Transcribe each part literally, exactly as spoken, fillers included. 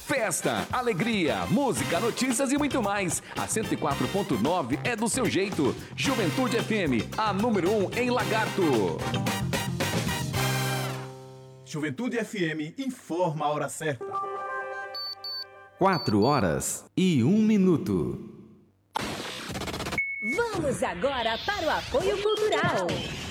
Festa, alegria, música, notícias e muito mais. A cento e quatro ponto nove é do seu jeito. Juventude F M, a número um em Lagarto. Juventude F M informa a hora certa. Quatro horas e um minuto. Vamos agora para o apoio cultural.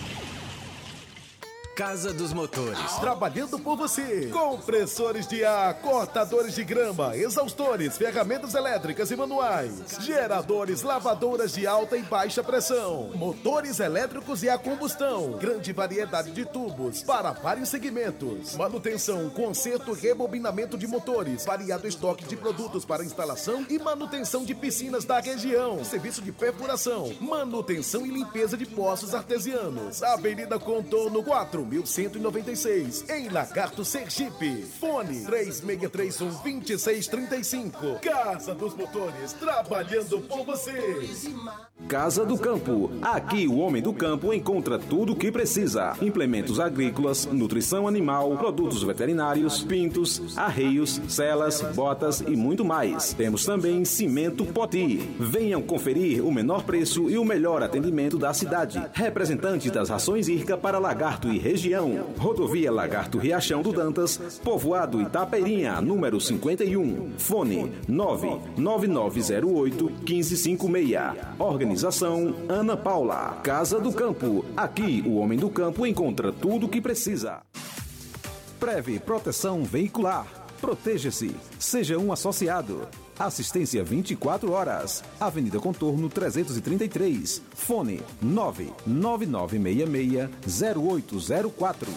Casa dos Motores. Trabalhando por você. Compressores de ar, cortadores de grama, exaustores, ferramentas elétricas e manuais, geradores, lavadoras de alta e baixa pressão, motores elétricos e a combustão, grande variedade de tubos para vários segmentos, manutenção, conserto e rebobinamento de motores, variado estoque de produtos para instalação e manutenção de piscinas da região, serviço de perfuração, manutenção e limpeza de poços artesianos. Avenida Contorno quatro mil cento e noventa e seis, em Lagarto, Sergipe. Fone três seis três um, dois seis três cinco. Casa dos Motores, trabalhando por você. Casa do Campo. Aqui o homem do campo encontra tudo o que precisa. Implementos agrícolas, nutrição animal, produtos veterinários, pintos, arreios, celas, botas e muito mais. Temos também cimento Poti. Venham conferir o menor preço e o melhor atendimento da cidade. Representante das rações Irca para Lagarto e região. Rodovia Lagarto Riachão do Dantas, Povoado Itapeirinha, número cinquenta e um. Fone nove nove nove zero oito um cinco cinco seis. Organização Ana Paula. Casa do Campo. Aqui o homem do campo encontra tudo o que precisa. Preve Proteção Veicular. Proteja-se. Seja um associado. Assistência vinte e quatro horas. Avenida Contorno trezentos e trinta e três. Fone nove nove nove seis seis zero oito zero quatro.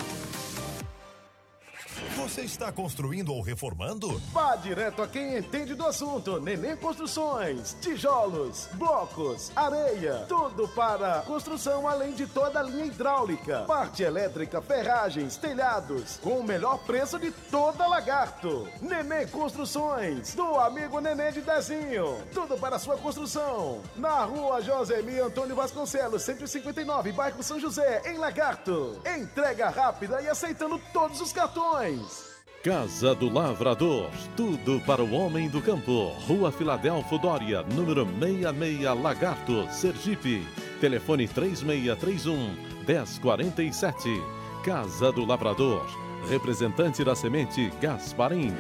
Você está construindo ou reformando? Vá direto a quem entende do assunto. Neném Construções, tijolos, blocos, areia, tudo para construção, além de toda a linha hidráulica, parte elétrica, ferragens, telhados, com o melhor preço de toda Lagarto. Neném Construções, do amigo Neném de Dezinho, tudo para sua construção. Na rua Josemir Antônio Vasconcelos, cento e cinquenta e nove, bairro São José, em Lagarto. Entrega rápida e aceitando todos os cartões. Casa do Lavrador, tudo para o homem do campo. Rua Filadelfo Dória, número sessenta e seis, Lagarto, Sergipe. Telefone três seis três um, um zero quatro sete. Casa do Lavrador, representante da semente Gasparim.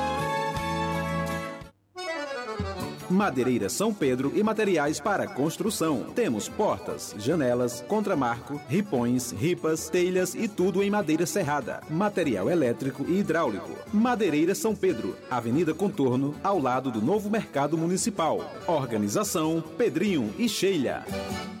Madeireira São Pedro e materiais para construção. Temos portas, janelas, contramarco, ripões, ripas, telhas e tudo em madeira serrada. Material elétrico e hidráulico. Madeireira São Pedro, Avenida Contorno, ao lado do novo Mercado Municipal. Organização Pedrinho e Sheila.